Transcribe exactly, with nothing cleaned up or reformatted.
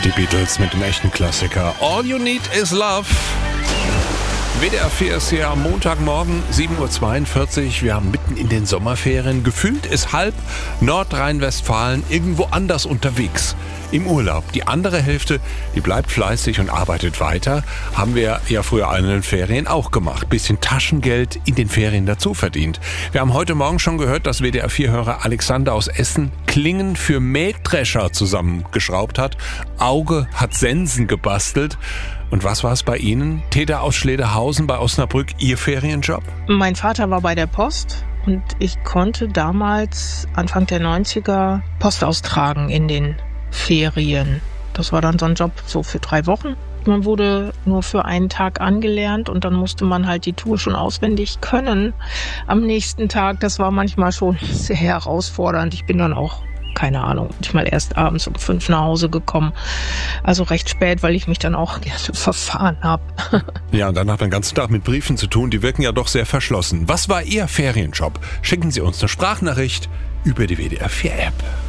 Die Beatles mit dem echten Klassiker All You Need Is Love. W D R vier ist hier am Montagmorgen, sieben Uhr zweiundvierzig. Wir haben mitten in den Sommerferien. Gefühlt ist halb Nordrhein-Westfalen irgendwo anders unterwegs. Im Urlaub. Die andere Hälfte, die bleibt fleißig und arbeitet weiter. Haben wir ja früher in den Ferien auch gemacht. Bisschen Taschengeld in den Ferien dazu verdient. Wir haben heute Morgen schon gehört, dass W D R vier-Hörer Alexander aus Essen Klingen für Mähdrescher zusammengeschraubt hat. Auge hat Sensen gebastelt. Und was war es bei Ihnen? Täter aus Schlederhausen bei Osnabrück, Ihr Ferienjob? Mein Vater war bei der Post und ich konnte damals, Anfang der neunziger, Post austragen in den Ferien. Das war dann so ein Job so für drei Wochen. Man wurde nur für einen Tag angelernt und dann musste man halt die Tour schon auswendig können. Am nächsten Tag, das war manchmal schon sehr herausfordernd. Ich bin dann auch, keine Ahnung, manchmal erst abends um fünf nach Hause gekommen. Also recht spät, weil ich mich dann auch gerne verfahren habe. Ja, und dann hat man den ganzen Tag mit Briefen zu tun, die wirken ja doch sehr verschlossen. Was war Ihr Ferienjob? Schicken Sie uns eine Sprachnachricht über die W D R vier App.